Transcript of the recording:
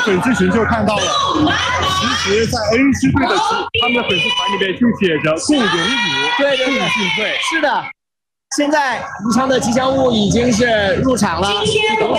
粉丝群就看到了，其实，在 NC 队的他们的粉丝团里面就写着“共荣辱， 对， 共进退”。 是的。现在宜昌的吉祥物已经是入场了。